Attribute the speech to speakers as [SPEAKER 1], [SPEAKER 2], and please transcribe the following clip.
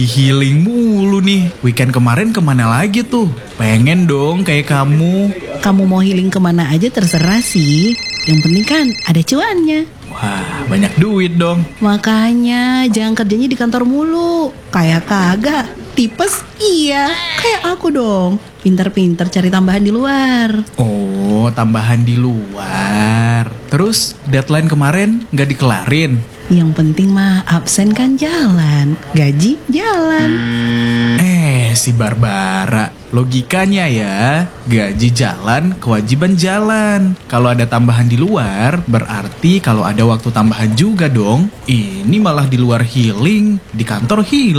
[SPEAKER 1] healing mulu nih. Weekend kemarin kemana lagi tuh? Pengen dong kayak kamu.
[SPEAKER 2] Kamu mau healing kemana aja terserah sih. Yang penting kan ada cuannya.
[SPEAKER 1] Wah, banyak duit dong.
[SPEAKER 2] Makanya jangan kerjanya di kantor mulu. Kayak kagak. Tipes iya. Kayak aku dong. Pinter-pinter cari tambahan di luar.
[SPEAKER 1] Oh, tambahan di luar. Terus deadline kemarin nggak dikelarin?
[SPEAKER 2] Yang penting mah absen kan jalan. Gaji jalan.
[SPEAKER 1] Si Barbara, logikanya ya, gaji jalan, kewajiban jalan. Kalau ada tambahan di luar, berarti kalau ada waktu tambahan juga dong. Ini malah di luar healing, di kantor healing.